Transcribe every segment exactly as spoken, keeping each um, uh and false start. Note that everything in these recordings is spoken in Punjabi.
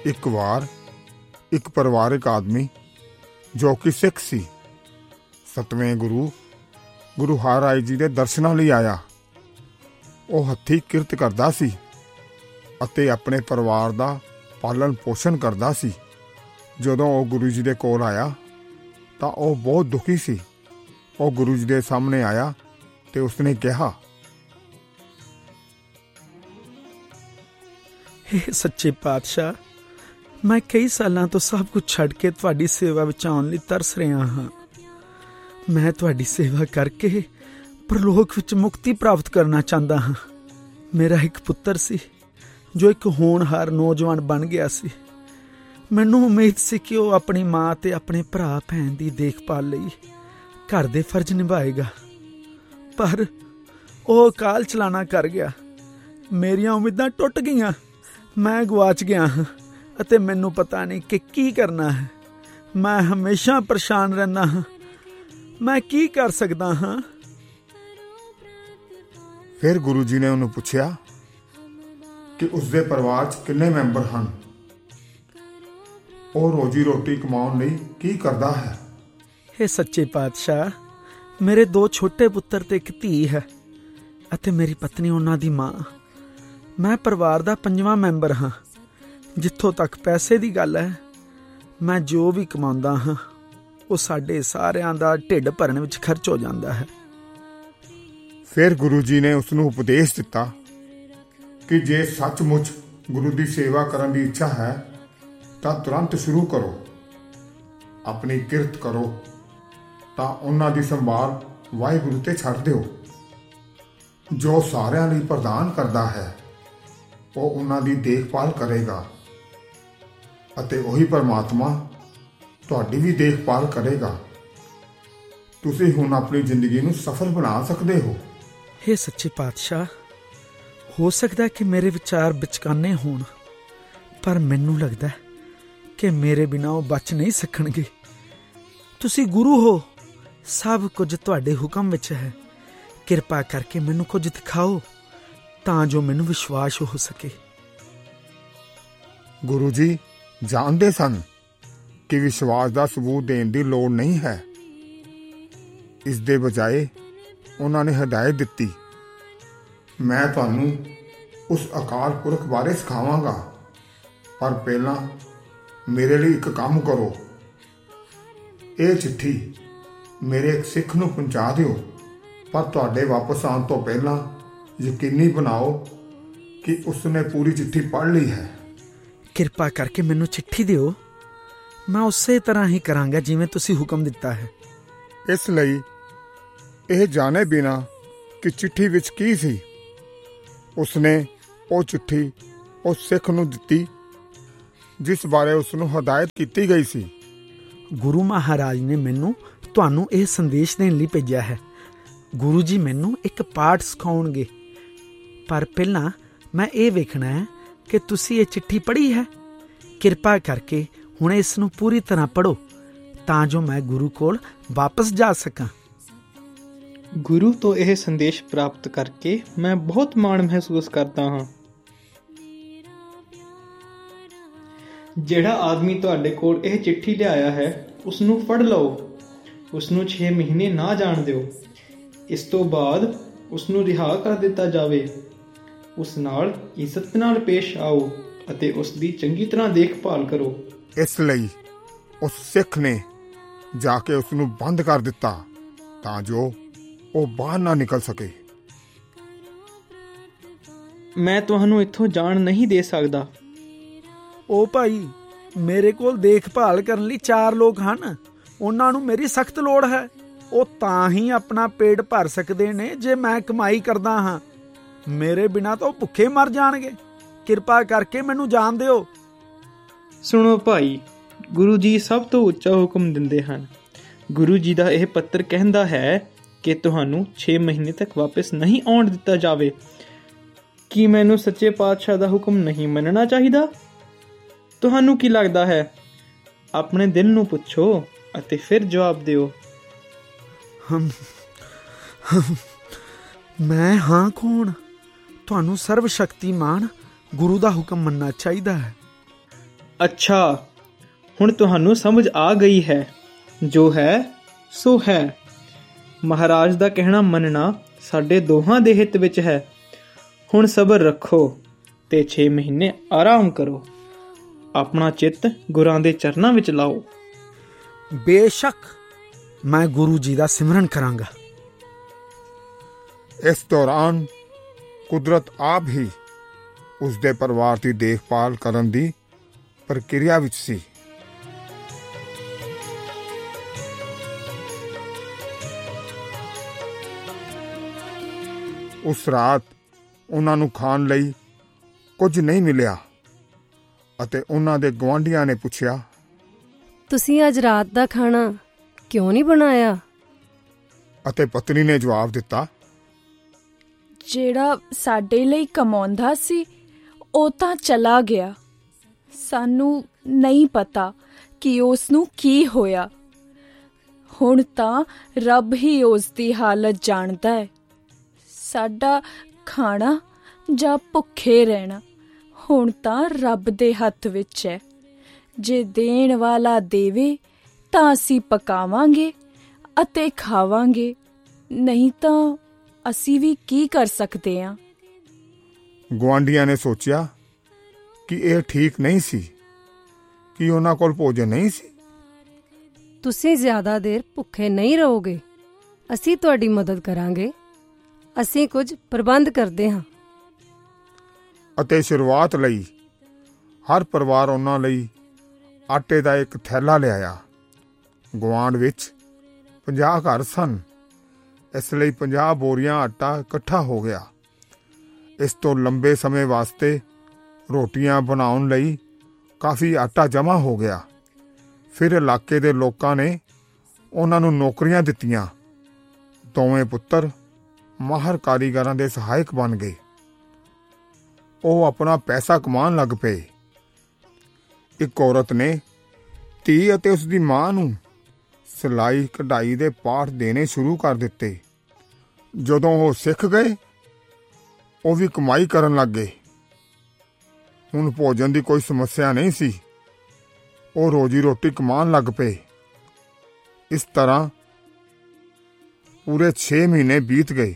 ਇੱਕ ਵਾਰ ਇੱਕ ਪਰਿਵਾਰਕ ਆਦਮੀ ਜੋ ਕਿ ਸਿੱਖ ਸੀ, ਸਤਵੇਂ ਗੁਰੂ ਗੁਰੂ ਹਰਿਰਾਏ ਜੀ ਦੇ ਦਰਸ਼ਨਾਂ ਲਈ ਆਇਆ। ਉਹ ਹੱਥੀਂ ਕਿਰਤ ਕਰਦਾ ਸੀ ਅਤੇ ਆਪਣੇ ਪਰਿਵਾਰ ਦਾ ਪਾਲਣ ਪੋਸ਼ਣ ਕਰਦਾ ਸੀ। ਜਦੋਂ ਉਹ ਗੁਰੂ ਜੀ ਦੇ ਕੋਲ ਆਇਆ ਤਾਂ ਉਹ ਬਹੁਤ ਦੁਖੀ ਸੀ। ਉਹ ਗੁਰੂ ਜੀ ਦੇ ਸਾਹਮਣੇ ਆਇਆ ਤੇ ਉਸਨੇ ਕਿਹਾ, ਹੇ ਸੱਚੇ ਪਾਤਸ਼ਾਹ, ਮੈਂ ਕਈ ਸਾਲਾਂ ਤੋਂ ਸਭ ਕੁਝ ਛੱਡ ਕੇ ਤੁਹਾਡੀ ਸੇਵਾ ਵਿੱਚ ਆਉਣ ਲਈ ਤਰਸ ਰਿਹਾ ਹਾਂ। ਮੈਂ ਤੁਹਾਡੀ ਸੇਵਾ ਕਰਕੇ ਪਰਲੋਕ ਵਿੱਚ ਮੁਕਤੀ ਪ੍ਰਾਪਤ ਕਰਨਾ ਚਾਹੁੰਦਾ ਹਾਂ। ਮੇਰਾ ਇੱਕ ਪੁੱਤਰ ਸੀ ਜੋ ਇੱਕ ਹੋਣਹਾਰ ਨੌਜਵਾਨ ਬਣ ਗਿਆ ਸੀ। ਮੈਨੂੰ ਉਮੀਦ ਸੀ ਕਿ ਉਹ ਆਪਣੀ ਮਾਂ ਤੇ ਆਪਣੇ ਭਰਾ ਭੈਣ ਦੀ ਦੇਖਭਾਲ ਲਈ ਘਰ ਦੇ ਫਰਜ਼ ਨਿਭਾਏਗਾ, ਪਰ ਉਹ ਅਕਾਲ ਚਲਾਣਾ ਕਰ ਗਿਆ। ਮੇਰੀਆਂ ਉਮੀਦਾਂ ਟੁੱਟ ਗਈਆਂ। ਮੈਂ ਗਵਾਚ ਗਿਆ ਹਾਂ ਅਤੇ ਮੈਨੂੰ ਪਤਾ ਨਹੀਂ ਕਿ ਕੀ ਕਰਨਾ ਹੈ। ਮੈਂ ਹਮੇਸ਼ਾ ਪਰੇਸ਼ਾਨ ਰਹਿੰਦਾ ਹਾਂ। ਮੈਂ ਕੀ ਕਰ ਸਕਦਾ ਹਾਂ? ਫਿਰ ਗੁਰੂ ਜੀ ਨੇ ਉਹਨੂੰ ਪੁੱਛਿਆ ਕਿ ਉਸਦੇ ਪਰਿਵਾਰ 'ਚ ਕਿੰਨੇ ਮੈਂਬਰ ਹਨ, ਉਹ ਰੋਜੀ ਰੋਟੀ ਕਮਾਉਣ ਲਈ ਕੀ ਕਰਦਾ ਹੈ। ਹੇ ਸੱਚੇ ਪਾਤਸ਼ਾਹ, ਮੇਰੇ ਦੋ ਛੋਟੇ ਪੁੱਤਰ ਤੇ ਇੱਕ ਧੀ ਹੈ ਅਤੇ ਮੇਰੀ ਪਤਨੀ ਉਹਨਾਂ ਦੀ ਮਾਂ। ਮੈਂ ਪਰਿਵਾਰ ਦਾ ਪੰਜਵਾਂ ਮੈਂਬਰ ਹਾਂ। ਜਿੱਥੋਂ ਤੱਕ ਪੈਸੇ ਦੀ ਗੱਲ ਹੈ, ਮੈਂ ਜੋ ਵੀ ਕਮਾਉਂਦਾ ਹਾਂ ਉਹ ਸਾਡੇ ਸਾਰਿਆਂ ਦਾ ਢਿੱਡ ਭਰਨ ਵਿੱਚ ਖਰਚ ਹੋ ਜਾਂਦਾ ਹੈ। ਫਿਰ ਗੁਰੂ ਜੀ ਨੇ ਉਸਨੂੰ ਉਪਦੇਸ਼ ਦਿੱਤਾ ਕਿ ਜੇ ਸੱਚਮੁੱਚ ਗੁਰੂ ਦੀ ਸੇਵਾ ਕਰਨ ਦੀ ਇੱਛਾ ਹੈ ਤਾਂ ਤੁਰੰਤ ਸ਼ੁਰੂ ਕਰੋ। ਆਪਣੀ ਕਿਰਤ ਕਰੋ ਤਾਂ ਉਹਨਾਂ ਦੀ ਸੰਭਾਲ ਵਾਹਿਗੁਰੂ ਤੇ ਛੱਡ ਦਿਓ। ਜੋ ਸਾਰਿਆਂ ਲਈ ਪ੍ਰਦਾਨ ਕਰਦਾ ਹੈ ਉਹ ਉਹਨਾਂ ਦੀ ਦੇਖਭਾਲ ਕਰੇਗਾ ਅਤੇ ਉਹੀ ਪਰਮਾਤਮਾ ਤੁਹਾਡੀ ਵੀ ਦੇਖਭਾਲ ਕਰੇਗਾ। ਤੁਸੀਂ ਹੁਣ ਆਪਣੀ ਜ਼ਿੰਦਗੀ ਨੂੰ ਸਫਲ ਬਣਾ ਸਕਦੇ ਹੋ। ਹੇ ਸੱਚੇ ਪਾਤਸ਼ਾਹ, ਹੋ ਸਕਦਾ ਕਿ ਮੇਰੇ ਵਿਚਾਰ ਵਿਚਕਾਨੇ ਹੋਣ, ਪਰ ਮੈਨੂੰ ਲੱਗਦਾ ਕਿ ਮੇਰੇ ਬਿਨਾਂ ਉਹ ਬਚ ਨਹੀਂ ਸਕਣਗੇ। ਤੁਸੀਂ ਗੁਰੂ ਹੋ, ਸਭ ਕੁਝ ਤੁਹਾਡੇ ਹੁਕਮ ਵਿੱਚ ਹੈ। ਕਿਰਪਾ ਕਰਕੇ ਮੈਨੂੰ ਕੁਝ ਦਿਖਾਓ ਤਾਂ ਜੋ ਮੈਨੂੰ ਵਿਸ਼ਵਾਸ ਹੋ ਸਕੇ। ਗੁਰੂ ਜੀ ਜਾਣਦੇ ਸਨ ਕਿ ਵਿਸ਼ਵਾਸ ਦਾ ਸਬੂਤ ਦੇਣ ਦੀ ਲੋੜ ਨਹੀਂ ਹੈ। ਇਸ ਦੇ ਬਜਾਏ ਉਹਨਾਂ ਨੇ ਹਦਾਇਤ ਦਿੱਤੀ, ਮੈਂ ਤੁਹਾਨੂੰ ਉਸ ਅਕਾਲ ਪੁਰਖ ਬਾਰੇ ਸਿਖਾਵਾਂਗਾ, ਪਰ ਪਹਿਲਾਂ ਮੇਰੇ ਲਈ ਇੱਕ ਕੰਮ ਕਰੋ। ਇਹ ਚਿੱਠੀ ਮੇਰੇ ਇੱਕ ਸਿੱਖ ਨੂੰ ਪਹੁੰਚਾ ਦਿਓ, ਪਰ ਤੁਹਾਡੇ ਵਾਪਸ ਆਉਣ ਤੋਂ ਪਹਿਲਾਂ ਯਕੀਨੀ ਬਣਾਓ ਕਿ ਉਸਨੇ ਪੂਰੀ ਚਿੱਠੀ ਪੜ੍ਹ ਲਈ ਹੈ। ਕਿਰਪਾ ਕਰਕੇ ਮੈਨੂੰ ਚਿੱਠੀ ਦਿਓ। ਮੈਂ ਉਸੇ ਤਰ੍ਹਾਂ ਹੀ ਕਰਾਂਗਾ ਜਿਵੇਂ ਤੁਸੀਂ ਹੁਕਮ ਦਿੱਤਾ ਹੈ। ਇਸ ਲਈ ਇਹ ਜਾਣੇ ਬਿਨਾਂ ਕਿ ਚਿੱਠੀ ਵਿੱਚ ਕੀ ਸੀ, ਉਸਨੇ ਉਹ ਚਿੱਠੀ ਉਸ ਸਿੱਖ ਨੂੰ ਦਿੱਤੀ ਜਿਸ ਬਾਰੇ ਉਸਨੂੰ ਹਦਾਇਤ ਕੀਤੀ ਗਈ ਸੀ। ਗੁਰੂ ਮਹਾਰਾਜ ਨੇ ਮੈਨੂੰ ਤੁਹਾਨੂੰ ਇਹ ਸੰਦੇਸ਼ ਦੇਣ ਲਈ ਭੇਜਿਆ ਹੈ। ਗੁਰੂ ਜੀ ਮੈਨੂੰ ਇੱਕ ਪਾਠ ਸਿਖਾਉਣਗੇ, ਪਰ ਪਹਿਲਾਂ ਮੈਂ ਇਹ ਵੇਖਣਾ ਹੈ ਕਿ ਤੁਸੀਂ ਇਹ ਚਿੱਠੀ ਪੜ੍ਹੀ ਹੈ। ਕਿਰਪਾ ਕਰਕੇ ਹੁਣ ਇਸ ਨੂੰ ਪੂਰੀ ਤਰ੍ਹਾਂ ਪੜ੍ਹੋ ਤਾਂ ਜੋ ਮੈਂ ਗੁਰੂ ਕੋਲ ਵਾਪਸ ਜਾ ਸਕਾਂ। ਗੁਰੂ ਤੋਂ ਇਹ ਸੰਦੇਸ਼ ਪ੍ਰਾਪਤ ਕਰਕੇ ਮੈਂ ਬਹੁਤ ਮਾਣ ਮਹਿਸੂਸ ਕਰਦਾ ਹਾਂ। ਜਿਹੜਾ ਆਦਮੀ ਤੁਹਾਡੇ ਕੋਲ ਇਹ ਚਿੱਠੀ ਲਿਆਇਆ ਹੈ ਉਸਨੂੰ ਫੜ ਲਓ। ਉਸਨੂੰ ਛੇ ਮਹੀਨੇ ਨਾ ਜਾਣ ਦਿਓ। ਇਸ ਤੋਂ ਬਾਅਦ ਉਸਨੂੰ ਰਿਹਾ ਕਰ ਦਿੱਤਾ ਜਾਵੇ। ਉਸ ਨਾਲ ਇੱਜ਼ਤ ਨਾਲ ਪੇਸ਼ ਆਓ ਅਤੇ ਉਸ ਦੀ ਚੰਗੀ ਤਰ੍ਹਾਂ ਦੇਖਭਾਲ ਕਰੋ। ਇਸ ਲਈ ਉਸ ਸਿੱਖ ਨੇ ਜਾ ਕੇ ਉਸਨੂੰ ਬੰਦ ਕਰ ਦਿੱਤਾ ਤਾਂ ਜੋ ਉਹ ਬਾਹਰ ਨਾ ਨਿਕਲ ਸਕੇ। ਮੈਂ ਤੁਹਾਨੂੰ ਇੱਥੋਂ ਜਾਣ ਨਹੀਂ ਦੇ ਸਕਦਾ। ਉਹ ਭਾਈ, ਮੇਰੇ ਕੋਲ ਦੇਖਭਾਲ ਕਰਨ ਲਈ ਚਾਰ ਲੋਕ ਹਨ। ਉਹਨਾਂ ਨੂੰ ਮੇਰੀ ਸਖਤ ਲੋੜ ਹੈ। ਉਹ ਤਾਂ ਹੀ ਆਪਣਾ ਪੇਟ ਭਰ ਸਕਦੇ ਨੇ ਜੇ ਮੈਂ ਕਮਾਈ ਕਰਦਾ ਹਾਂ। ਮੇਰੇ ਬਿਨਾਂ ਤਾਂ ਉਹ ਭੁੱਖੇ ਮਰ ਜਾਣਗੇ। ਕਿਰਪਾ ਕਰਕੇ ਮੈਨੂੰ ਜਾਣ ਦਿਓ। ਸੁਣੋ ਭਾਈ, ਗੁਰੂ ਜੀ ਸਭ ਤੋਂ ਉੱਚਾ ਹੁਕਮ ਦਿੰਦੇ ਹਨ। ਗੁਰੂ ਜੀ ਦਾ ਇਹ ਪੱਤਰ ਕਹਿੰਦਾ ਹੈ ਕਿ ਤੁਹਾਨੂੰ ਛੇ ਮਹੀਨੇ ਤੱਕ ਵਾਪਸ ਨਹੀਂ ਆਉਣ ਦਿੱਤਾ ਜਾਵੇ। ਕੀ ਮੈਨੂੰ ਸੱਚੇ ਪਾਤਸ਼ਾਹ ਦਾ ਹੁਕਮ ਨਹੀਂ ਮੰਨਣਾ ਚਾਹੀਦਾ? ਤੁਹਾਨੂੰ ਕੀ ਲੱਗਦਾ ਹੈ? ਆਪਣੇ ਦਿਲ ਨੂੰ ਪੁੱਛੋ ਅਤੇ ਫਿਰ ਜਵਾਬ ਦਿਓ। ਹਮ ਹਮ ਮੈਂ ਹਾਂ ਕੌਣ? ਤੁਹਾਨੂੰ ਸਰਵ ਸ਼ਕਤੀਮਾਨ ਗੁਰੂ ਦਾ ਹੁਕਮ ਮੰਨਣਾ ਚਾਹੀਦਾ ਹੈ। ਅੱਛਾ, ਹੁਣ ਤੁਹਾਨੂੰ ਸਮਝ ਆ ਗਈ ਹੈ। ਜੋ ਹੈ ਸੋ ਹੈ। ਮਹਾਰਾਜ ਦਾ ਕਹਿਣਾ ਮੰਨਣਾ ਸਾਡੇ ਦੋਹਾਂ ਦੇ ਹਿੱਤ ਵਿੱਚ ਹੈ। ਹੁਣ ਸਬਰ ਰੱਖੋ ਤੇ ਛੇ ਮਹੀਨੇ ਆਰਾਮ ਕਰੋ। ਆਪਣਾ ਚਿੱਤ ਗੁਰਾਂ ਦੇ ਚਰਨਾਂ ਵਿੱਚ ਲਾਓ। ਬੇਸ਼ੱਕ ਮੈਂ ਗੁਰੂ ਜੀ ਦਾ ਸਿਮਰਨ ਕਰਾਂਗਾ। ਇਸ ਦੌਰਾਨ ਕੁਦਰਤ ਆਪ ਹੀ ਉਸ ਦੇ ਪਰਿਵਾਰ ਦੀ ਦੇਖਭਾਲ ਕਰਨ ਦੀ ਪ੍ਰਕਿਰਿਆ ਵਿੱਚ ਸੀ। ਉਸ ਰਾਤ ਉਹਨਾਂ ਨੂੰ ਖਾਣ ਲਈ ਕੁਝ ਨਹੀਂ ਮਿਲਿਆ ਅਤੇ ਉਹਨਾਂ ਦੇ ਗੁਆਂਢੀਆਂ ਨੇ ਪੁੱਛਿਆ, ਤੁਸੀਂ ਅੱਜ ਰਾਤ ਦਾ ਖਾਣਾ ਕਿਉਂ ਨਹੀਂ ਬਣਾਇਆ? ਅਤੇ ਪਤਨੀ ਨੇ ਜਵਾਬ ਦਿੱਤਾ, ਜਿਹੜਾ ਸਾਡੇ ਲਈ ਕਮਾਉਂਦਾ ਸੀ ਉਹ ਤਾਂ ਚਲਾ ਗਿਆ। ਸਾਨੂੰ ਨਹੀਂ ਪਤਾ ਕਿ ਉਸ ਨੂੰ ਕੀ ਹੋਇਆ। ਹੁਣ ਤਾਂ ਰੱਬ ਹੀ ਉਸ ਦੀ ਹਾਲਤ ਜਾਣਦਾ ਹੈ। ਸਾਡਾ ਖਾਣਾ ਜਾਂ ਭੁੱਖੇ ਰਹਿਣਾ ਹੁਣ ਤਾਂ ਰੱਬ ਦੇ ਹੱਥ ਵਿੱਚ ਹੈ। ਜੇ ਦੇਣ ਵਾਲਾ ਦੇਵੇ ਤਾਂ ਅਸੀਂ ਪਕਾਵਾਂਗੇ ਅਤੇ ਖਾਵਾਂਗੇ, ਨਹੀਂ ਤਾਂ ਅਸੀਂ ਵੀ ਕੀ ਕਰ ਸਕਦੇ ਹਾਂ। ਗੁਆਂਢੀਆਂ ਨੇ ਸੋਚਿਆ ਕਿ ਇਹ ਠੀਕ ਨਹੀਂ ਸੀ ਕਿ ਉਹਨਾਂ ਕੋਲ ਭੋਜਨ ਨਹੀਂ ਸੀ। ਤੁਸੀਂ ਜ਼ਿਆਦਾ ਦੇਰ ਭੁੱਖੇ ਨਹੀਂ ਰਹੋਗੇ। ਅਸੀਂ ਤੁਹਾਡੀ ਮਦਦ ਕਰਾਂਗੇ। ਅਸੀਂ ਕੁਝ ਪ੍ਰਬੰਧ ਕਰਦੇ ਹਾਂ। ਅਤੇ ਸ਼ੁਰੂਆਤ ਲਈ ਹਰ ਪਰਿਵਾਰ ਉਹਨਾਂ ਲਈ ਆਟੇ ਦਾ ਇੱਕ ਥੈਲਾ ਲਿਆਇਆ। ਗੁਆਂਢ ਵਿੱਚ ਪੰਜਾਹ ਘਰ ਸਨ, ਇਸ ਲਈ ਪੰਜਾਹ ਬੋਰੀਆਂ ਆਟਾ ਇਕੱਠਾ ਹੋ ਗਿਆ। ਇਸ ਤੋਂ ਲੰਬੇ ਸਮੇਂ ਵਾਸਤੇ ਰੋਟੀਆਂ ਬਣਾਉਣ ਲਈ ਕਾਫੀ ਆਟਾ ਜਮ੍ਹਾਂ ਹੋ ਗਿਆ। ਫਿਰ ਇਲਾਕੇ ਦੇ ਲੋਕਾਂ ਨੇ ਉਹਨਾਂ ਨੂੰ ਨੌਕਰੀਆਂ ਦਿੱਤੀਆਂ। ਦੋਵੇਂ ਪੁੱਤਰ ਮਾਹਰ ਕਾਰੀਗਰਾਂ ਦੇ ਸਹਾਇਕ ਬਣ ਗਏ। ਉਹ ਆਪਣਾ ਪੈਸਾ ਕਮਾਉਣ ਲੱਗ ਪਏ। ਇੱਕ ਔਰਤ ਨੇ ਧੀ ਅਤੇ ਉਸ ਦੀ ਮਾਂ ਨੂੰ ਸਿਲਾਈ ਕਢਾਈ ਦੇ ਪਾਠ ਦੇਣੇ ਸ਼ੁਰੂ ਕਰ ਦਿੱਤੇ। ਜਦੋਂ ਉਹ ਸਿੱਖ ਗਏ, ਉਹ ਵੀ ਕਮਾਈ ਕਰਨ ਲੱਗ ਗਏ। ਹੁਣ ਭੋਜਨ ਦੀ ਕੋਈ ਸਮੱਸਿਆ ਨਹੀਂ ਸੀ। ਉਹ ਰੋਜੀ ਰੋਟੀ ਕਮਾਉਣ ਲੱਗ ਪਏ। ਇਸ ਤਰ੍ਹਾਂ ਪੂਰੇ ਛੇ ਮਹੀਨੇ ਬੀਤ ਗਏ।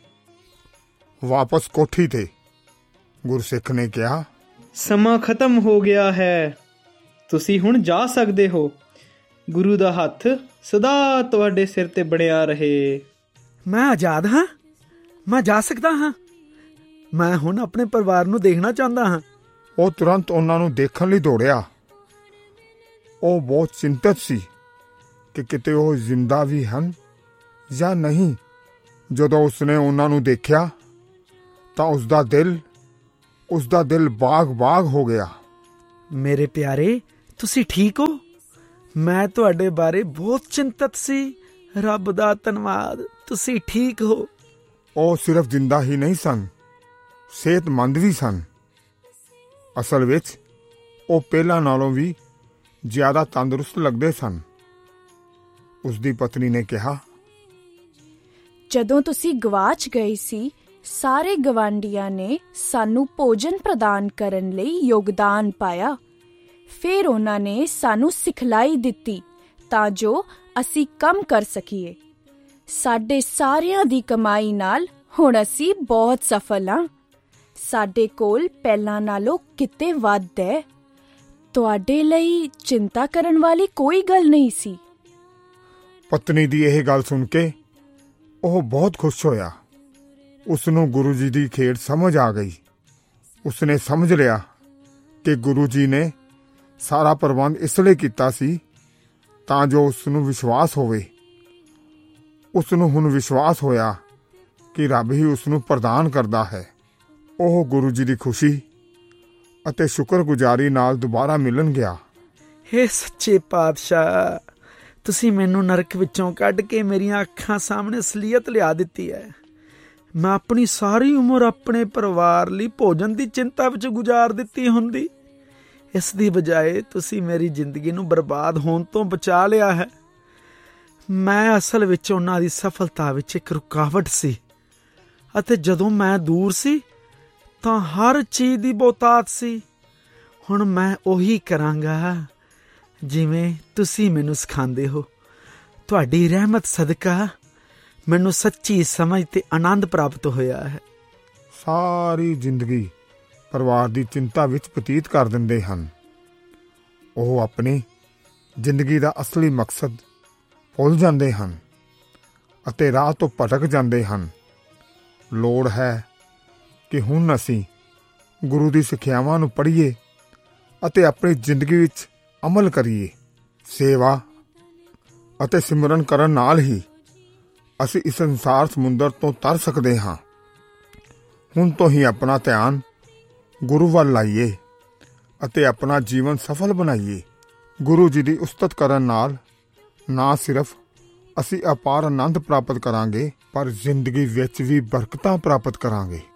ਵਾਪਸ ਕੋਠੀ ਤੇ ਗੁਰਸਿੱਖ ਨੇ ਕਿਹਾ, ਸਮਾਂ ਖਤਮ ਹੋ ਗਿਆ ਹੈ। ਤੁਸੀਂ ਹੁਣ ਜਾ ਸਕਦੇ ਹੋ। ਗੁਰੂ ਦਾ ਹੱਥ ਸਦਾ ਤੁਹਾਡੇ ਸਿਰ ਤੇ ਬਣਿਆ ਰਹੇ। ਮੈਂ ਆਜ਼ਾਦ ਹਾਂ। ਮੈਂ ਜਾ ਸਕਦਾ ਹਾਂ। ਮੈਂ ਹੁਣ ਆਪਣੇ ਪਰਿਵਾਰ ਨੂੰ ਦੇਖਣਾ ਚਾਹੁੰਦਾ ਹਾਂ। ਉਹ ਤੁਰੰਤ ਉਹਨਾਂ ਨੂੰ ਦੇਖਣ ਲਈ ਦੌੜਿਆ। ਉਹ ਬਹੁਤ ਚਿੰਤਤ ਸੀ ਕਿ ਕਿਤੇ ਉਹ ਜ਼ਿੰਦਾ ਵੀ ਹਨ ਜਾਂ ਨਹੀਂ। ਜਦੋਂ ਉਸਨੇ ਉਹਨਾਂ ਨੂੰ ਦੇਖਿਆ ਤਾਂ ਉਸਦਾ ਦਿਲ ਉਸਦਾ ਦਿਲ ਬਾਗ-ਬਾਗ ਹੋ ਗਿਆ। ਮੇਰੇ ਪਿਆਰੇ, ਤੁਸੀਂ ਠੀਕ ਹੋ? ਮੈਂ ਤੁਹਾਡੇ ਬਾਰੇ ਬਹੁਤ ਚਿੰਤਤ ਸੀ। ਰੱਬ ਦਾ ਧੰਨਵਾਦ, ਤੁਸੀਂ ਠੀਕ ਹੋ। ਉਹ ਸਿਰਫ ਜ਼ਿੰਦਾ ਹੀ ਨਹੀਂ ਸਨ, ਸਿਹਤਮੰਦ ਵੀ ਸਨ। ਅਸਲ ਵਿੱਚ ਉਹ ਪਹਿਲਾਂ ਨਾਲੋਂ ਵੀ ਜ਼ਿਆਦਾ ਤੰਦਰੁਸਤ ਲੱਗਦੇ ਸਨ। ਉਸਦੀ ਪਤਨੀ ਨੇ ਕਿਹਾ, ਜਦੋਂ ਤੁਸੀਂ ਗਵਾਚ ਗਏ ਸੀ, ਸਾਰੇ ਗਵਾਂਢੀਆਂ ਨੇ ਸਾਨੂੰ ਭੋਜਨ ਪ੍ਰਦਾਨ ਕਰਨ ਲਈ ਯੋਗਦਾਨ ਪਾਇਆ। ਫਿਰ ਉਹਨਾਂ ਨੇ ਸਾਨੂੰ ਸਿਖਲਾਈ ਦਿੱਤੀ ਤਾਂ ਜੋ ਅਸੀਂ ਕੰਮ ਕਰ ਸਕੀਏ। ਸਾਡੇ ਸਾਰਿਆਂ ਦੀ ਕਮਾਈ ਨਾਲ ਹੁਣ ਅਸੀਂ ਬਹੁਤ ਸਫਲ ਹਾਂ। ਸਾਡੇ ਕੋਲ ਪਹਿਲਾਂ ਨਾਲੋਂ ਕਿਤੇ ਵੱਧ ਹੈ। ਤੁਹਾਡੇ ਲਈ ਚਿੰਤਾ ਕਰਨ ਵਾਲੀ ਕੋਈ ਗੱਲ ਨਹੀਂ ਸੀ। ਪਤਨੀ ਦੀ ਇਹ ਗੱਲ ਸੁਣ ਕੇ ਉਹ ਬਹੁਤ ਖੁਸ਼ ਹੋਇਆ। ਉਸਨੂੰ ਗੁਰੂ ਜੀ ਦੀ ਖੇਡ ਸਮਝ ਆ ਗਈ। ਉਸਨੇ ਸਮਝ ਲਿਆ ਕਿ ਗੁਰੂ ਜੀ ਨੇ ਸਾਰਾ ਪ੍ਰਬੰਧ ਇਸ ਲਈ ਕੀਤਾ ਸੀ ਤਾਂ ਜੋ ਉਸਨੂੰ ਵਿਸ਼ਵਾਸ ਹੋਵੇ। ਉਸਨੂੰ ਹੁਣ ਵਿਸ਼ਵਾਸ ਹੋਇਆ ਕਿ ਰੱਬ ਹੀ ਉਸਨੂੰ ਪ੍ਰਦਾਨ ਕਰਦਾ ਹੈ। ਉਹ ਗੁਰੂ ਜੀ ਦੀ ਖੁਸ਼ੀ ਅਤੇ ਸ਼ੁਕਰਗੁਜ਼ਾਰੀ ਨਾਲ ਦੁਬਾਰਾ ਮਿਲਣ ਗਿਆ। ਹੇ ਸੱਚੇ ਪਾਤਸ਼ਾਹ, ਤੁਸੀਂ ਮੈਨੂੰ ਨਰਕ ਵਿੱਚੋਂ ਕੱਢ ਕੇ ਮੇਰੀਆਂ ਅੱਖਾਂ ਸਾਹਮਣੇ ਅਸਲੀਅਤ ਲਿਆ ਦਿੱਤੀ ਹੈ। ਮੈਂ ਆਪਣੀ ਸਾਰੀ ਉਮਰ ਆਪਣੇ ਪਰਿਵਾਰ ਲਈ ਭੋਜਨ ਦੀ ਚਿੰਤਾ ਵਿੱਚ ਗੁਜ਼ਾਰ ਦਿੱਤੀ ਹੁੰਦੀ। ਇਸ ਦੀ ਬਜਾਏ ਤੁਸੀਂ ਮੇਰੀ ਜ਼ਿੰਦਗੀ ਨੂੰ ਬਰਬਾਦ ਹੋਣ ਤੋਂ ਬਚਾ ਲਿਆ ਹੈ। ਮੈਂ ਅਸਲ ਵਿੱਚ ਉਹਨਾਂ ਦੀ ਸਫਲਤਾ ਵਿੱਚ ਇੱਕ ਰੁਕਾਵਟ ਸੀ ਅਤੇ ਜਦੋਂ ਮੈਂ ਦੂਰ ਸੀ ਤਾਂ ਹਰ ਚੀਜ਼ ਦੀ ਬਹੁਤਾਤ ਸੀ। ਹੁਣ ਮੈਂ ਉਹੀ ਕਰਾਂਗਾ ਜਿਵੇਂ ਤੁਸੀਂ ਮੈਨੂੰ ਸਿਖਾਉਂਦੇ ਹੋ। ਤੁਹਾਡੀ ਰਹਿਮਤ ਸਦਕਾ ਮੈਨੂੰ ਸੱਚੀ ਸਮਝ ਤੇ ਆਨੰਦ ਪ੍ਰਾਪਤ ਹੋਇਆ ਹੈ। ਸਾਰੀ ਜ਼ਿੰਦਗੀ ਪਰਿਵਾਰ ਦੀ ਚਿੰਤਾ ਵਿੱਚ ਬਤੀਤ ਕਰ ਦਿੰਦੇ ਹਨ। ਉਹ ਆਪਣੀ ਜ਼ਿੰਦਗੀ ਦਾ ਅਸਲੀ ਮਕਸਦ ਭੁੱਲ ਜਾਂਦੇ ਹਨ ਅਤੇ ਰਾਹ ਤੋਂ ਭਟਕ ਜਾਂਦੇ ਹਨ। ਲੋੜ ਹੈ ਕਿ ਹੁਣ ਅਸੀਂ ਗੁਰੂ ਦੀ ਸਿੱਖਿਆਵਾਂ ਨੂੰ ਪੜ੍ਹੀਏ ਅਤੇ ਆਪਣੀ ਜ਼ਿੰਦਗੀ ਵਿੱਚ ਅਮਲ ਕਰੀਏ। ਸੇਵਾ ਅਤੇ ਸਿਮਰਨ ਕਰਨ ਨਾਲ ਹੀ ਅਸੀਂ ਇਸ ਸੰਸਾਰ ਸਮੁੰਦਰ ਤੋਂ ਤਰ ਸਕਦੇ ਹਾਂ। ਹੁਣ ਤੋਂ ਹੀ ਆਪਣਾ ਧਿਆਨ ਗੁਰੂ ਵੱਲ ਲਾਈਏ ਅਤੇ ਆਪਣਾ ਜੀਵਨ ਸਫਲ ਬਣਾਈਏ। ਗੁਰੂ ਜੀ ਦੀ ਉਸਤਤ ਕਰਨ ਨਾਲ ਨਾ ਸਿਰਫ ਅਸੀਂ ਅਪਾਰ ਆਨੰਦ ਪ੍ਰਾਪਤ ਕਰਾਂਗੇ, ਪਰ ਜ਼ਿੰਦਗੀ ਵਿੱਚ ਵੀ ਬਰਕਤਾਂ ਪ੍ਰਾਪਤ ਕਰਾਂਗੇ।